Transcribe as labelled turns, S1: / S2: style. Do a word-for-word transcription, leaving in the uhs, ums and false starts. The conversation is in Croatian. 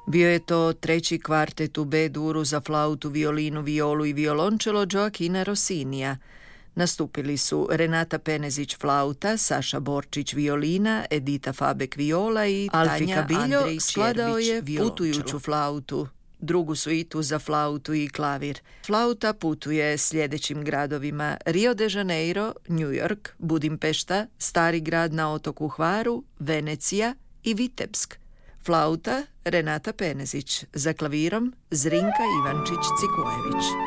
S1: Bio je to treći kvartet u B-duru za flautu, violinu, violu i violončelo Gioachina Rossinija. Nastupili su Renata Penezić flauta, Saša Borčić violina, Edita Fabek viola i
S2: Alfi
S1: Tanja
S2: Kabiljo
S1: Andrej
S2: skladao je
S1: Čerbić putujuću flautu, drugu suitu za flautu i klavir. Flauta putuje sljedećim gradovima: Rio de Janeiro, New York, Budimpešta, Stari grad na otoku Hvaru, Venecija i Vitebsk. Flauta Renata Penezić, za klavirom Zrinka Ivančić-Cikojević.